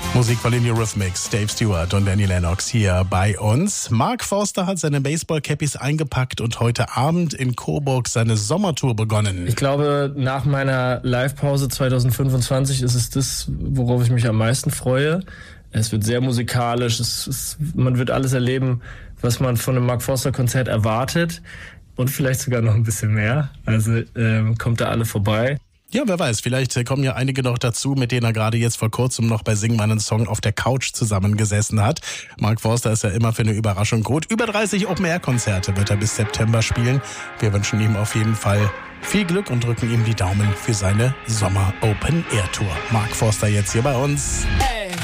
Musik von den Eurythmics, Dave Stewart und Annie Lennox hier bei uns. Mark Forster hat seine Baseball-Cappies eingepackt und heute Abend in Coburg seine Sommertour begonnen. Ich glaube, nach meiner Live-Pause 2025 ist es das, worauf ich mich am meisten freue. Es wird sehr musikalisch, man wird alles erleben, was man von einem Mark Forster-Konzert erwartet und vielleicht sogar noch ein bisschen mehr. Also kommt da alle vorbei. Ja, wer weiß, vielleicht kommen ja einige noch dazu, mit denen er gerade jetzt vor kurzem noch bei Sing meinen Song auf der Couch zusammengesessen hat. Mark Forster ist ja immer für eine Überraschung gut. Über 30 Open-Air-Konzerte wird er bis September spielen. Wir wünschen ihm auf jeden Fall viel Glück und drücken ihm die Daumen für seine Sommer-Open-Air-Tour. Mark Forster jetzt hier bei uns. Hey.